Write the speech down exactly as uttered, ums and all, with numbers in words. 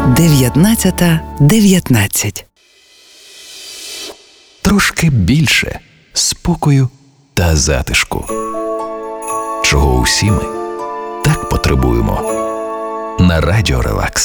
дев'ятнадцята дев'ятнадцять. Трошки більше спокою та затишку. Чого усі ми так потребуємо. На Радіо Релакс.